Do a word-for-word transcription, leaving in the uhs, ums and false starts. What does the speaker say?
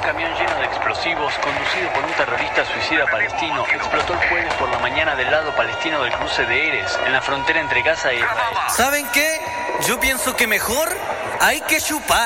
camión lleno de explosivos, conducido por un terrorista suicida palestino, explotó el jueves por la mañana del lado palestino del cruce de Erez, en la frontera entre Gaza e Israel. ¿Saben qué? Yo pienso que mejor hay que chupar.